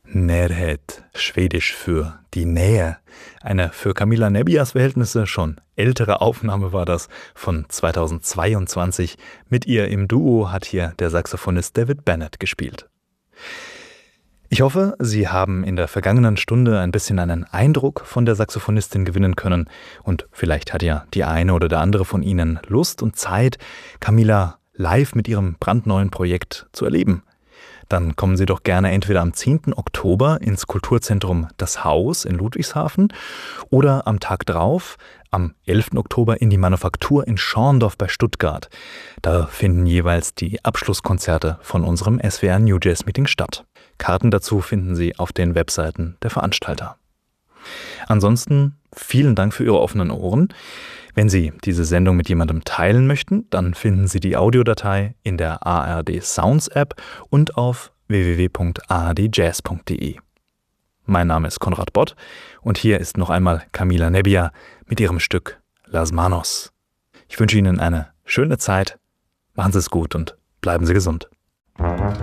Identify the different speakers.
Speaker 1: Närhet, schwedisch für die Nähe. Eine für Camilla Nebbias Verhältnisse schon ältere Aufnahme war das von 2022. Mit ihr im Duo hat hier der Saxophonist David Bennett gespielt. Ich hoffe, Sie haben in der vergangenen Stunde ein bisschen einen Eindruck von der Saxophonistin gewinnen können und vielleicht hat ja die eine oder der andere von Ihnen Lust und Zeit, Camilla live mit ihrem brandneuen Projekt zu erleben. Dann kommen Sie doch gerne entweder am 10. Oktober ins Kulturzentrum Das Haus in Ludwigshafen oder am Tag drauf, am 11. Oktober, in die Manufaktur in Schorndorf bei Stuttgart. Da finden jeweils die Abschlusskonzerte von unserem SWR New Jazz Meeting statt. Karten dazu finden Sie auf den Webseiten der Veranstalter. Ansonsten vielen Dank für Ihre offenen Ohren. Wenn Sie diese Sendung mit jemandem teilen möchten, dann finden Sie die Audiodatei in der ARD Sounds App und auf www.ardjazz.de. Mein Name ist Konrad Bott und hier ist noch einmal Camilla Nebbia mit ihrem Stück Las Manos. Ich wünsche Ihnen eine schöne Zeit, machen Sie es gut und bleiben Sie gesund.